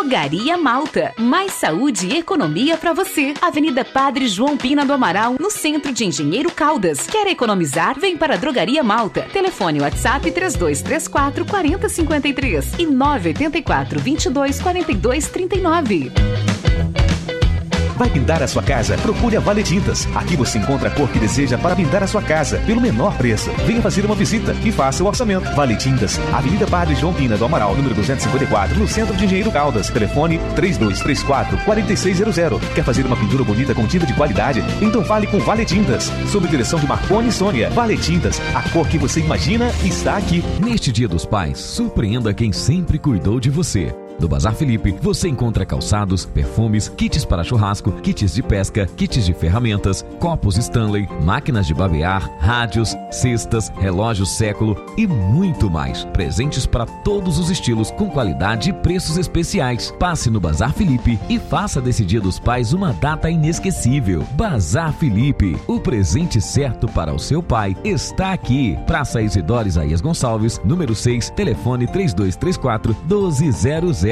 Drogaria Malta. Mais saúde e economia pra você. Avenida Padre João Pina do Amaral, no centro de Engenheiro Caldas. Quer economizar? Vem para a Drogaria Malta. Telefone WhatsApp 3234 4053 e 984 22 42 39. Vai pintar a sua casa? Procure a Vale Tintas. Aqui você encontra a cor que deseja para pintar a sua casa, pelo menor preço. Venha fazer uma visita e faça o orçamento. Vale Tintas, Avenida Padre João Pina do Amaral, número 254, no centro de Engenheiro Caldas. Telefone 3234-4600. Quer fazer uma pintura bonita com tinta de qualidade? Então fale com Vale Tintas. Sob direção de Marconi e Sônia. Vale Tintas, a cor que você imagina está aqui. Neste Dia dos Pais, surpreenda quem sempre cuidou de você. No Bazar Felipe, você encontra calçados, perfumes, kits para churrasco, kits de pesca, kits de ferramentas, copos Stanley, máquinas de babear, rádios, cestas, relógios século e muito mais. Presentes para todos os estilos com qualidade e preços especiais. Passe no Bazar Felipe e faça desse Dia dos Pais uma data inesquecível. Bazar Felipe, o presente certo para o seu pai está aqui. Praça Isidoro Isaías Gonçalves, número 6, telefone 3234-1200.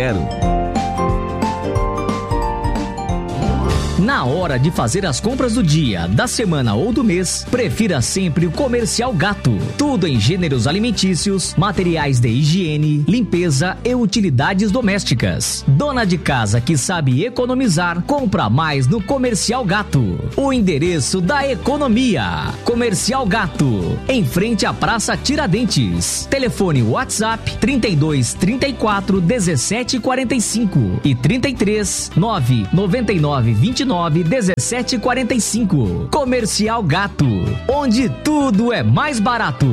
Na hora de fazer as compras do dia, da semana ou do mês, prefira sempre o Comercial Gato. Tudo em gêneros alimentícios, materiais de higiene, limpeza e utilidades domésticas. Dona de casa que sabe economizar, compra mais no Comercial Gato. O endereço da economia. Comercial Gato, em frente à Praça Tiradentes. Telefone WhatsApp 32 34 17 45 e 33 9 99 29 17 45. Comercial Gato, onde tudo é mais barato.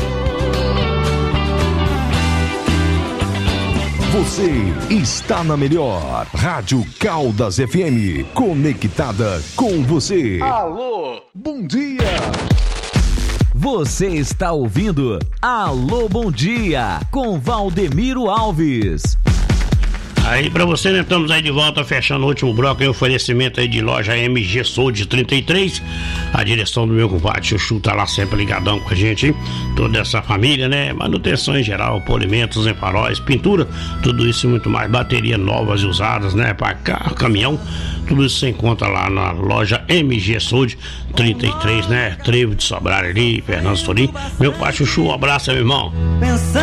Você está na melhor Rádio Caldas FM, conectada com você. Alô, bom dia. Você está ouvindo Alô, bom dia, com Valdemiro Alves. Aí pra você, né, estamos aí de volta, fechando o último bloco em oferecimento aí de loja MG Sold 33. A direção do meu compadre Chuchu tá lá sempre ligadão com a gente, hein? Toda essa família, né? Manutenção em geral, polimentos em faróis, pintura, tudo isso e muito mais. Bateria novas e usadas, né? Para carro, caminhão, tudo isso você encontra lá na loja MG Sold 33, né? Trevo de Sobrar ali, Fernando Sorim. Meu compadre Chuchu, um abraço, meu irmão.